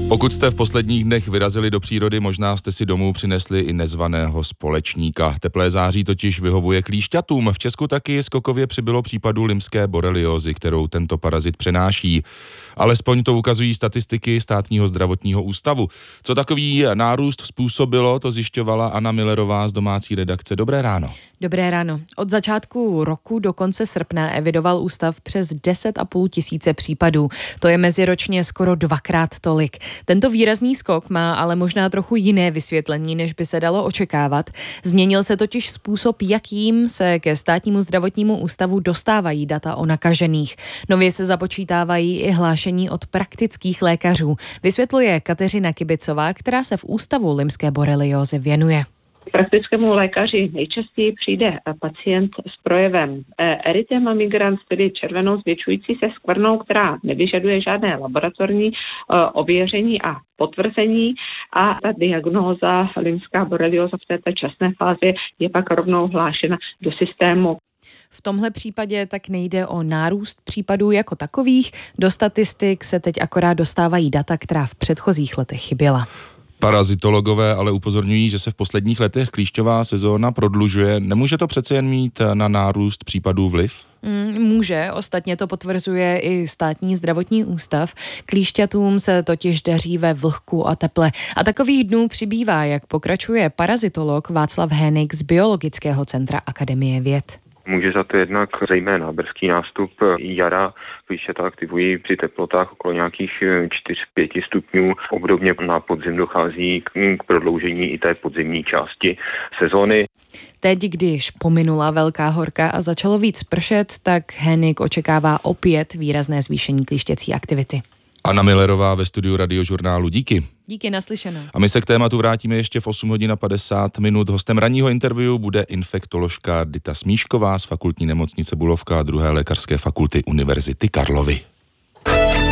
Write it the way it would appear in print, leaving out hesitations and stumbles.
Pokud jste v posledních dnech vyrazili do přírody, možná jste si domů přinesli i nezvaného společníka. Teplé září totiž vyhovuje klíšťatům. V Česku taky skokově přibylo případů limské boreliózy, kterou tento parazit přenáší. Alespoň to ukazují statistiky Státního zdravotního ústavu. Co takový nárůst způsobilo, to zjišťovala Anna Millerová z domácí redakce. Dobré ráno. Dobré ráno. Od začátku roku do konce srpna evidoval ústav přes 10,5 tisíce případů. To je meziročně skoro dvakrát tolik. Tento výrazný skok má ale možná trochu jiné vysvětlení, než by se dalo očekávat. Změnil se totiž způsob, jakým se ke Státnímu zdravotnímu ústavu dostávají data o nakažených. Nově se započítávají i hlášení od praktických lékařů. Vysvětluje Kateřina Kibicová, která se v ústavu limské boreliózy věnuje. K praktickému lékaři nejčastěji přijde pacient s projevem erythema migrans, tedy červenou zvětšující se skvrnou, která nevyžaduje žádné laboratorní ověření a potvrzení, a ta diagnóza limská borelióza v této časné fázi je pak rovnou hlášena do systému. V tomhle případě tak nejde o nárůst případů jako takových. Do statistik se teď akorát dostávají data, která v předchozích letech chyběla. Parazitologové ale upozorňují, že se v posledních letech klíšťová sezóna prodlužuje. Nemůže to přece jen mít na nárůst případů vliv? Může, ostatně to potvrzuje i Státní zdravotní ústav. Klíšťatům se totiž daří ve vlhku a teple. A takových dnů přibývá, jak pokračuje parazitolog Václav Hénik z Biologického centra Akademie věd. Může za to jednak zejména brzký nástup jara. Klíšťata aktivují při teplotách okolo nějakých 4-5 stupňů. Obdobně na podzim dochází k prodloužení i té podzimní části sezóny. Teď, když pominula velká horka a začalo víc pršet, tak Hénik očekává opět výrazné zvýšení klíšťací aktivity. Anna Millerová ve studiu Radiožurnálu. Díky. Díky, naslyšenou. A my se k tématu vrátíme ještě v 8 hodin a 50 minut. Hostem ranního interview bude infektoložka Dita Smíšková z Fakultní nemocnice Bulovka a 2. lékařské fakulty Univerzity Karlovy.